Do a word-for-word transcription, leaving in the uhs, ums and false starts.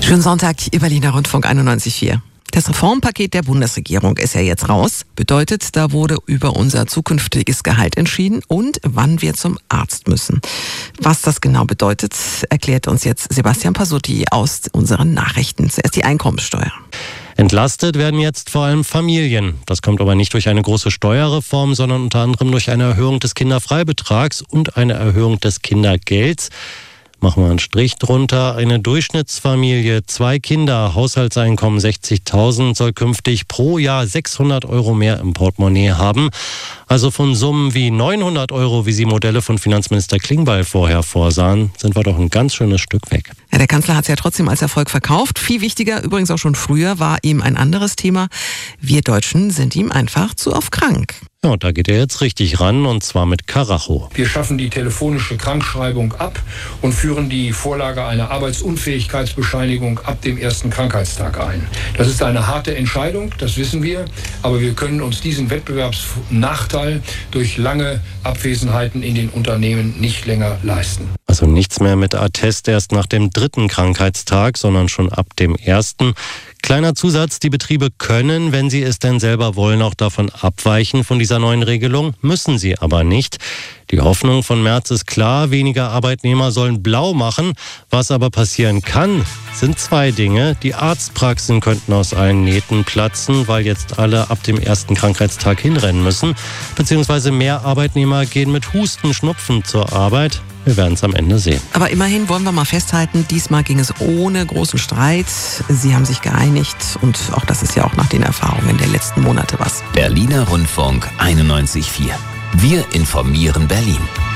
Schönen Sonntag, ihr Berliner Rundfunk einundneunzig Komma vier. Das Reformpaket der Bundesregierung ist ja jetzt raus. Bedeutet, da wurde über unser zukünftiges Gehalt entschieden und wann wir zum Arzt müssen. Was das genau bedeutet, erklärt uns jetzt Sebastian Pasutti aus unseren Nachrichten. Zuerst die Einkommensteuer. Entlastet werden jetzt vor allem Familien. Das kommt aber nicht durch eine große Steuerreform, sondern unter anderem durch eine Erhöhung des Kinderfreibetrags und eine Erhöhung des Kindergelds. Machen wir einen Strich drunter. Eine Durchschnittsfamilie, zwei Kinder, Haushaltseinkommen sechzigtausend, soll künftig pro Jahr sechshundert Euro mehr im Portemonnaie haben. Also von Summen wie neunhundert Euro, wie sie Modelle von Finanzminister Klingbeil vorher vorsahen, sind wir doch ein ganz schönes Stück weg. Ja, der Kanzler hat es ja trotzdem als Erfolg verkauft. Viel wichtiger, übrigens auch schon früher, war ihm ein anderes Thema. Wir Deutschen sind ihm einfach zu oft krank. Ja, und da geht er jetzt richtig ran, und zwar mit Karacho. Wir schaffen die telefonische Krankschreibung ab und führen die Vorlage einer Arbeitsunfähigkeitsbescheinigung ab dem ersten Krankheitstag ein. Das ist eine harte Entscheidung, das wissen wir, aber wir können uns diesen Wettbewerbsnachteil durch lange Abwesenheiten in den Unternehmen nicht länger leisten. Also nichts mehr mit Attest erst nach dem dritten Krankheitstag, sondern schon ab dem ersten. Kleiner Zusatz, die Betriebe können, wenn sie es denn selber wollen, auch davon abweichen von dieser neuen Regelung, müssen sie aber nicht. Die Hoffnung von Merz ist klar, weniger Arbeitnehmer sollen blau machen. Was aber passieren kann, sind zwei Dinge. Die Arztpraxen könnten aus allen Nähten platzen, weil jetzt alle ab dem ersten Krankheitstag hinrennen müssen. Beziehungsweise mehr Arbeitnehmer gehen mit Husten, Schnupfen zur Arbeit. Wir werden es am Ende sehen. Aber immerhin wollen wir mal festhalten, diesmal ging es ohne großen Streit. Sie haben sich geeinigt und auch das ist ja auch nach den Erfahrungen der letzten Monate was. Berliner Rundfunk einundneunzig Komma vier. Wir informieren Berlin.